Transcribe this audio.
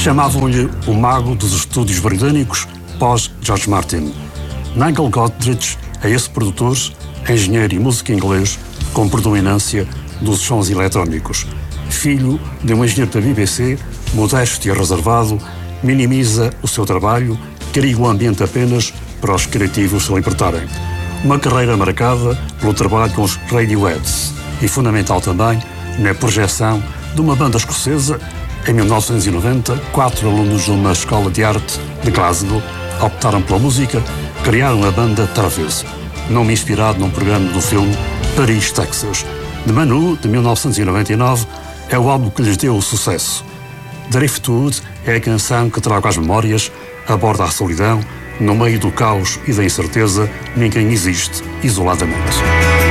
Chamavam-lhe o mago dos estúdios britânicos pós-George Martin. Nigel Godrich é esse produtor, engenheiro e músico inglês com predominância dos sons eletrónicos. Filho de um engenheiro da BBC, modesto e reservado, minimiza o seu trabalho, cria um ambiente apenas para os criativos se libertarem. Uma carreira marcada pelo trabalho com os Radioheads e fundamental também na projeção de uma banda escocesa. Em 1990, 4 alunos de uma escola de arte de Glasgow optaram pela música, criaram a banda Travesso, nome inspirado num programa do filme Paris, Texas. The Manu, de 1999, é o álbum que lhes deu o sucesso. Driftwood é a canção que traga as memórias, aborda a solidão, no meio do caos e da incerteza, ninguém existe isoladamente.